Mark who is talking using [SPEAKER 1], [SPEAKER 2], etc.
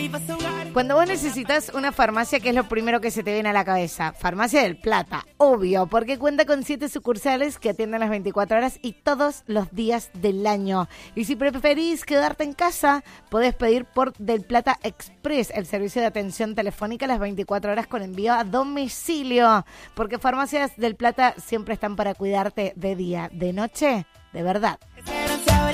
[SPEAKER 1] Cuando vos necesitas una farmacia, ¿qué es lo primero que se te viene a la cabeza? Farmacia del Plata, obvio, porque cuenta con 7 sucursales que atienden las 24 horas y todos los días del año. Y si preferís quedarte en casa, podés pedir por Del Plata Express, el servicio de atención telefónica las 24 horas con envío a domicilio. Porque Farmacias del Plata siempre están para cuidarte de día, de noche, de verdad.